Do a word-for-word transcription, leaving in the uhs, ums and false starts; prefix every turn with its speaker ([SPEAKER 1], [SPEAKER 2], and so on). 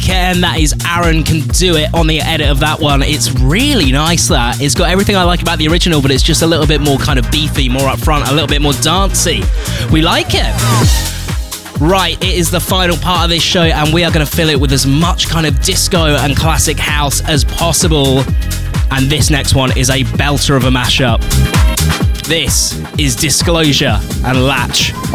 [SPEAKER 1] weekend. That is Aaron Can Do It on the edit of that one. It's really nice, that. It's got everything I like about the original, but it's just a little bit more kind of beefy, more up front, a little bit more dancey. We like it. Right, it is the final part of this show, and we are going to fill it with as much kind of disco and classic house as possible. And this next one is a belter of a mashup. This is Disclosure and Latch